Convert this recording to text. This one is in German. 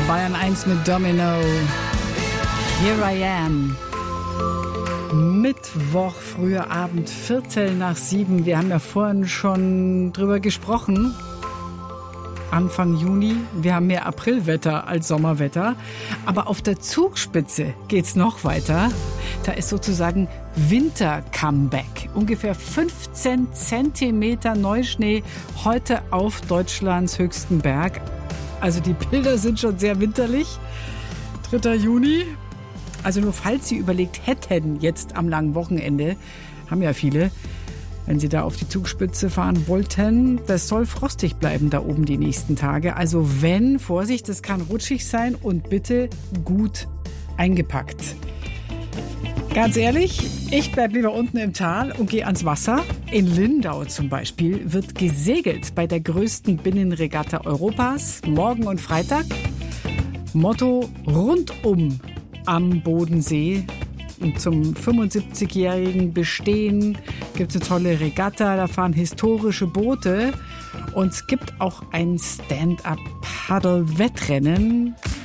Bayern 1 mit Domino. Here I am. Mittwoch, früher Abend, 6:15. Wir haben ja vorhin schon drüber gesprochen. Anfang Juni. Wir haben mehr Aprilwetter als Sommerwetter. Aber auf der Zugspitze geht's noch weiter. Da ist sozusagen Winter-Comeback. Ungefähr 15 Zentimeter Neuschnee heute auf Deutschlands höchsten Berg. Also die Bilder sind schon sehr winterlich. 3. Juni. Also nur falls Sie überlegt hätten, jetzt am langen Wochenende, haben ja viele, wenn Sie da auf die Zugspitze fahren wollten, das soll frostig bleiben da oben die nächsten Tage. Also wenn, Vorsicht, das kann rutschig sein und bitte gut eingepackt. Ganz ehrlich, ich bleibe lieber unten im Tal und gehe ans Wasser. In Lindau zum Beispiel wird gesegelt bei der größten Binnenregatta Europas, morgen und Freitag. Motto rundum am Bodensee. Und zum 75-jährigen Bestehen gibt es eine tolle Regatta, da fahren historische Boote und es gibt auch ein Stand-up-Paddle-Wettrennen.